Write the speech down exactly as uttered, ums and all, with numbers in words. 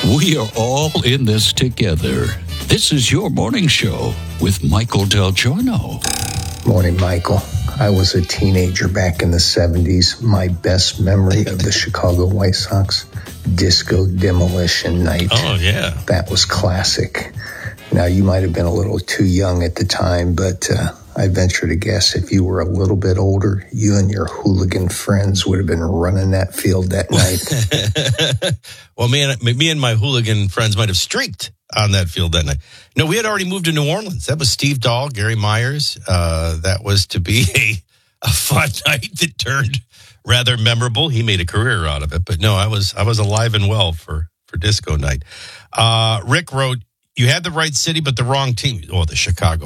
We are all in this together. This is your morning show with Michael Del Giorno. Morning, Michael. I was a teenager back in the seventies. My best memory of the Chicago White Sox, Disco Demolition Night. Oh, yeah. That was classic. Now, you might have been a little too young at the time, but uh, I venture to guess if you were a little bit older, you and your hooligan friends would have been running that field that night. Well, me and, me and my hooligan friends might have streaked on that field that night. No, we had already moved to New Orleans. That was Steve Dahl, Gary Myers. Uh, that was to be a, a fun night that turned rather memorable. He made a career out of it. But no, I was I was alive and well for, for disco night. Uh, Rick wrote, you had the right city, but the wrong team. Oh, the Chicago